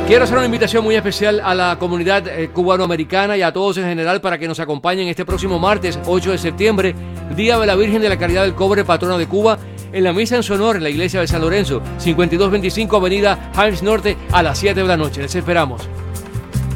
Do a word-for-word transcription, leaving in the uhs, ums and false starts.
Quiero hacer una invitación muy especial a la comunidad eh, cubanoamericana y a todos en general para que nos acompañen este próximo martes ocho de septiembre, Día de la Virgen de la Caridad del Cobre, patrona de Cuba, en la misa en su honor en la iglesia de San Lorenzo, cincuenta y dos veinticinco Avenida Himes Norte, a las siete de la noche. Les esperamos.